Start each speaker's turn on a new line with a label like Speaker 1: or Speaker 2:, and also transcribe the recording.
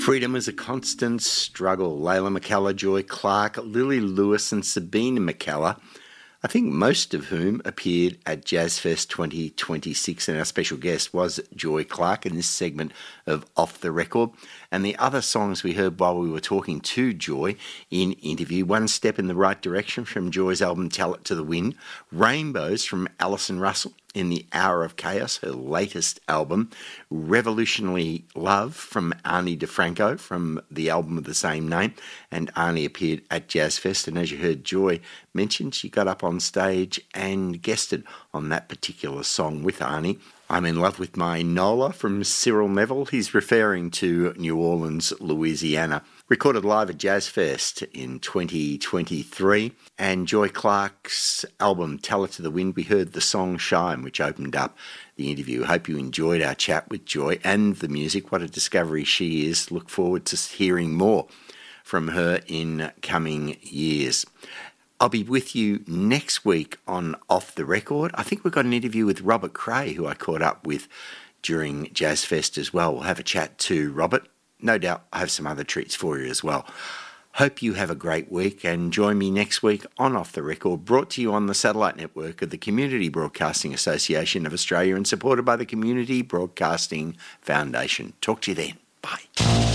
Speaker 1: Freedom is a constant struggle. Layla McKellar, Joy Clark, Lily Lewis and Sabina McKellar, I think most of whom appeared at Jazzfest 2026, and our special guest was Joy Clark in this segment of Off the Record. And the other songs we heard while we were talking to Joy in interview: One Step in the Right Direction from Joy's album Tell It to the Wind, Rainbows from Alison Russell in The Hour of Chaos, her latest album, Revolutionary Love from Ani DiFranco from the album of the same name, and Ani appeared at Jazzfest, and as you heard Joy mention, she got up on stage and guested on that particular song with Ani. I'm in Love with My Nola from Cyril Neville. He's referring to New Orleans, Louisiana. Recorded live at Jazzfest in 2023. And Joy Clark's album Tell It to the Wind, we heard the song Shine, which opened up the interview. Hope you enjoyed our chat with Joy and the music. What a discovery she is. Look forward to hearing more from her in coming years. I'll be with you next week on Off the Record. I think we've got an interview with Robert Cray, who I caught up with during Jazzfest as well. We'll have a chat to Robert. No doubt I have some other treats for you as well. Hope you have a great week, and join me next week on Off the Record, brought to you on the satellite network of the Community Broadcasting Association of Australia and supported by the Community Broadcasting Foundation. Talk to you then. Bye.